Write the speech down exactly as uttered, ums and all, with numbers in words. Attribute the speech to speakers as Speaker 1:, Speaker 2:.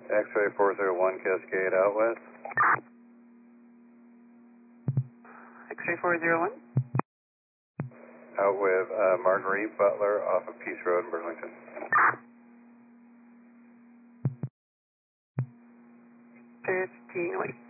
Speaker 1: X-ray four zero one Cascade out west.
Speaker 2: X-ray four zero one.
Speaker 1: Out with uh, Marguerite Butler off of Peace Road in Burlington.
Speaker 2: fifteen, wait.